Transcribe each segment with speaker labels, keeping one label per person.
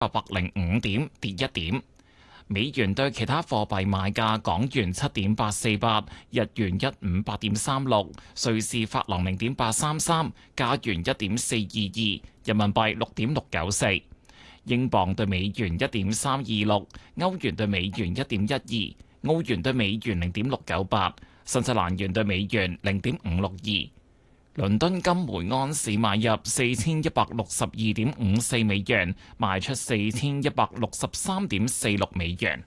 Speaker 1: 805點，跌1點。美元對其他貨幣賣價：港元7.848，日元158.36，瑞士法郎0.833，加元1.422，人民幣6.694，英鎊對美元1.326，歐元對美元1.12，澳元對美元0.698，新西蘭元對美元0.562。倫敦金每盎司買入4162.54美元，賣出4163.46美元。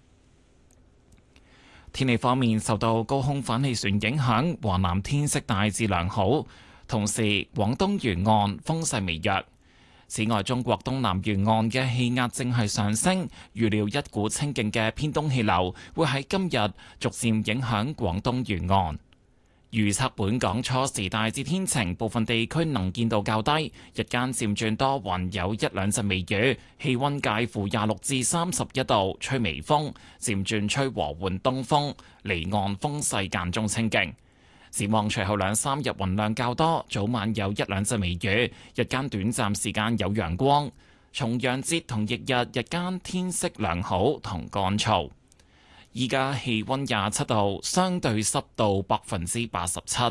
Speaker 1: 天氣方面，受到高空反氣旋影響，華南天色大致良好，同時廣東沿岸風勢微弱。此外，中國東南沿岸嘅氣壓正係上升，預料一股清勁嘅偏東氣流會喺今日逐漸影響廣東沿岸。預測本港初時大致天晴，部分地區能見度較低，日間漸轉多雲，有一兩陣微雨，氣溫介乎26至31度，吹微風，漸轉吹和緩東風，離岸風勢間中清勁。展望隨後兩三日雲量較多，早晚有一兩陣微雨，日間短暫時間有陽光。重陽節同翌日日間天色良好同乾燥。依家氣溫27度，相對濕度87%。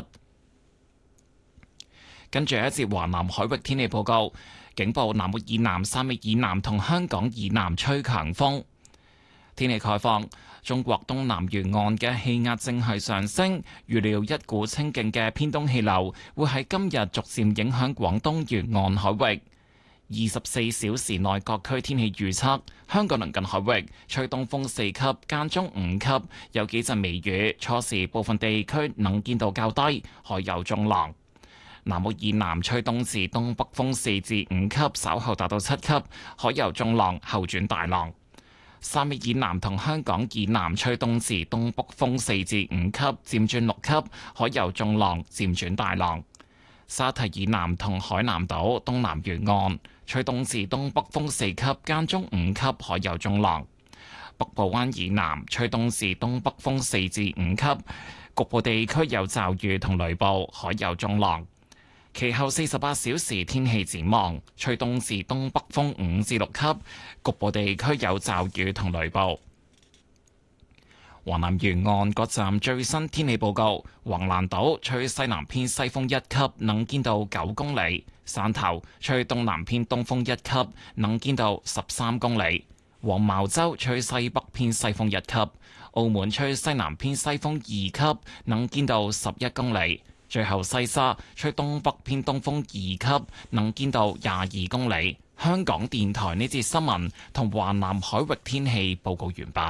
Speaker 1: 跟住一節華南海域天氣報告，警報：南澳以南、汕尾以南同香港以南吹強風。天氣概況：中國東南沿岸嘅氣壓正係上升，預料一股清勁嘅偏東氣流會喺今日逐漸影響廣東沿岸海域。24小時內各區天氣預測：香港鄰近海域吹東風4級，間中5級，有幾陣微雨，初時部分地區能見度較低，海有中浪。南澳以南吹東至東北風4至5級，稍後達到7級，海有中浪，後轉大浪。汕尾以南同香港以南吹東至東北風4至5級，漸轉6級，海有中浪，漸轉大浪。沙堤以南同海南島東南沿岸吹東至東北風4級，間中5級，海有中浪。北部灣以南吹東至東北風4至5級，局部地區有驟雨同雷暴，海有中浪。其後48小時天氣展望，吹東至東北風5至6級，局部地區有驟雨同雷暴。華南沿岸各站最新天氣報告：橫瀾島吹西南偏西風1級，能見度9公里；汕頭吹東南偏東風1級，能見度13公里；黃茅洲吹西北偏西風1級；澳門吹西南偏西風2級，能見度11公里；最後西沙吹東北偏東風2級，能見度22公里。香港電台呢節新聞同華南海域天氣報告完畢。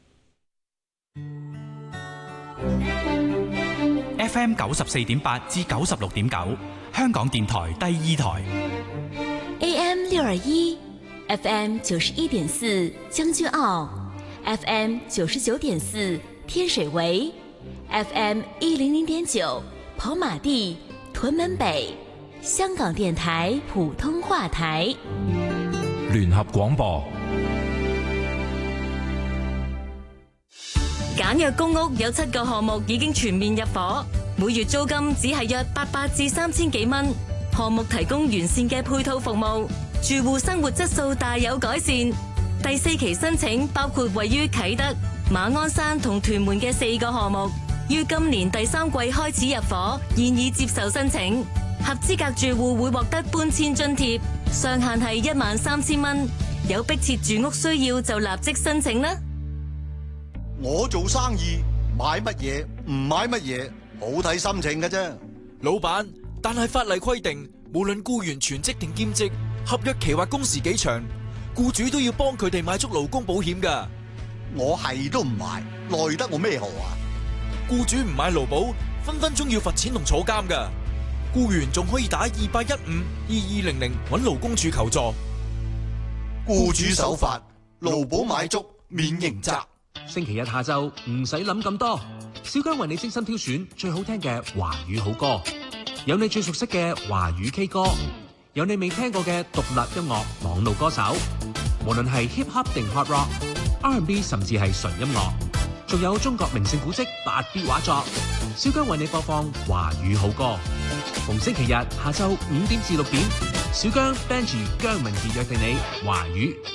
Speaker 2: FM 94.8至96.9，香港電台第2台。
Speaker 3: AM 621 FM 91.4將軍澳 FM 99.4天水圍 FM 100.9跑馬地屯門北，香港電台普通話台。
Speaker 4: 聯合廣播。
Speaker 5: 簡約公屋有7個項目已經全面入伙，每月租金只係約800至3000幾蚊。項目提供完善嘅配套服務，住戶生活質素大有改善。第4期申請包括位於啟德、馬鞍山同屯門嘅4個項目，於今年第3季開始入伙，現已接受申請。合資格住戶會獲得搬遷津貼，上限係13000蚊。有迫切住屋需要就立即申請啦。
Speaker 6: 我做生意買乜嘢唔買乜嘢，好睇心情嘅啫。
Speaker 7: 老闆，但係法例規定，無論僱員全職定兼職，合約期或工時幾長，僱主都要幫佢哋買足勞工保險㗎。
Speaker 6: 我係都唔買，奈得我咩何啊？
Speaker 7: 僱主唔買勞保，分分鐘要罰錢同坐監㗎。僱員仲可以打28152200搵勞工處求助。
Speaker 6: 僱主守法，勞保買足免刑責。
Speaker 8: 星期日下晝唔使諗咁多，小姜為你精心挑選最好聽嘅華語好歌，有你最熟悉嘅華語 K 歌，有你未聽過嘅獨立音樂網絡歌手，無論係 hip hop 定 hard rock、R&B 甚至係純音樂，仲有中國名勝古蹟8B 畫作，小姜為你播放華語好歌，逢星期日下晝5點至6點。 小姜、Benji、姜文傑約定你華語